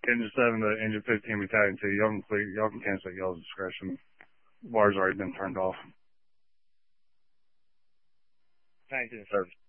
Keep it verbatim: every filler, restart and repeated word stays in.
Engine seven to Engine fifteen Battalion two. Y'all can clear, y'all can cancel at y'all's discretion. The bar's already been turned off. Thank you, service.